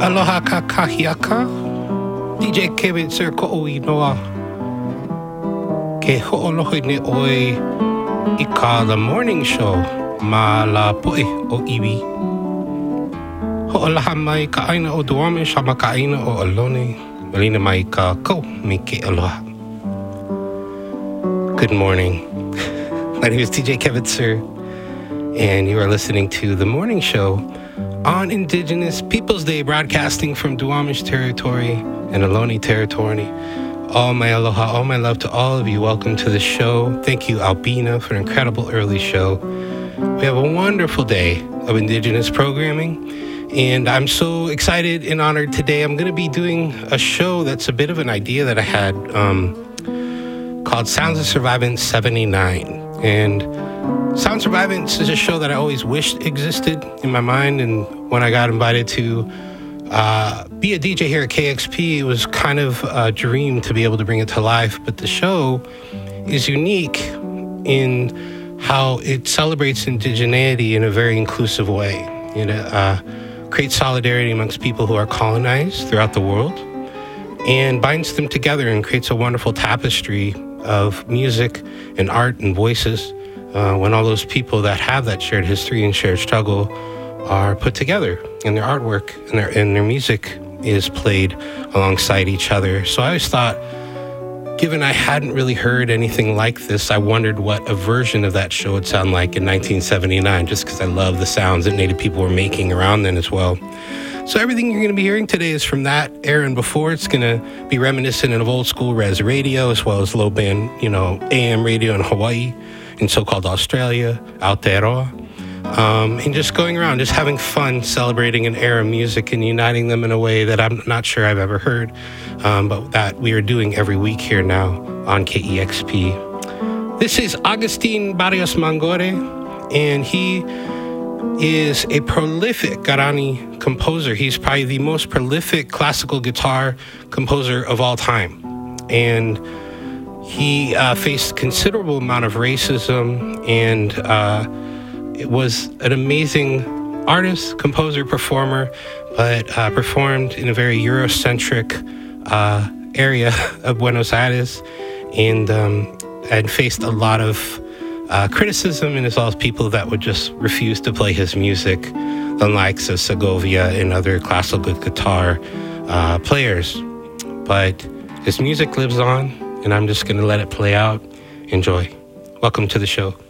Aloha kakahiaka. DJ Kevin Sir Ko'oi Noa. Ke ho'olohi ne oi I ka The Morning Show ma la poe o iwi. Ho'olaha mai ka aina o Duwamish ama ka aina o Ohlone. Malina mai ka ko me ke aloha. Good morning. My name is DJ Kevin Sir, and you are listening to The Morning Show on Indigenous Peoples Day, broadcasting from Duwamish territory and Ohlone territory. All my aloha, all my love to all of you. Welcome to the show. Thank you, Albina, for an incredible early show. We have a wonderful day of Indigenous programming, and I'm so excited and honored today. I'm going to be doing a show that's a bit of an idea that I had called Sounds of Survivance 79. And Sound Survivance is a show that I always wished existed in my mind, and when I got invited to be a DJ here at KXP, it was kind of a dream to be able to bring it to life. But the show is unique in how it celebrates indigeneity in a very inclusive way. It creates solidarity amongst people who are colonized throughout the world and binds them together and creates a wonderful tapestry of music and art and voices when all those people that have that shared history and shared struggle are put together, and their artwork and their music is played alongside each other. So I always thought, given I hadn't really heard anything like this, I wondered what a version of that show would sound like in 1979, just because I love the sounds that Native people were making around then as well. So everything you're going to be hearing today is from that era and before. It's going to be reminiscent of old school res radio, as well as low band, AM radio in Hawaii, in so-called Australia, Aotearoa. And just going around, just having fun, celebrating an era of music and uniting them in a way that I'm not sure I've ever heard, but that we are doing every week here now on KEXP. This is Agustin Barrios Mangore, and he is a prolific Guarani composer. He's probably the most prolific classical guitar composer of all time. And he faced considerable amount of racism, and it was an amazing artist, composer, performer, but performed in a very Eurocentric area of Buenos Aires, and faced a lot of criticism, and as well as people that would just refuse to play his music, the likes of Segovia and other classical guitar players. But his music lives on, and I'm just going to let it play out. Enjoy. Welcome to the show.